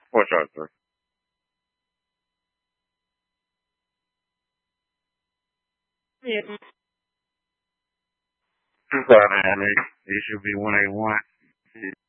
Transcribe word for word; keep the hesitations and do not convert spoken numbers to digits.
What's up, sir? Yeah. Two thousand eight. It should be one eighty-one.